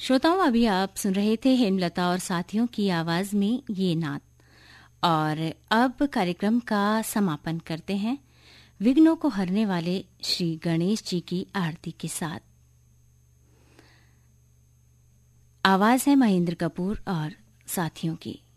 श्रोताओं, अभी आप सुन रहे थे हेमलता और साथियों की आवाज में ये नात। और अब कार्यक्रम का समापन करते हैं विघ्नों को हरने वाले श्री गणेश जी की आरती के साथ। आवाज है महेंद्र कपूर और साथियों की।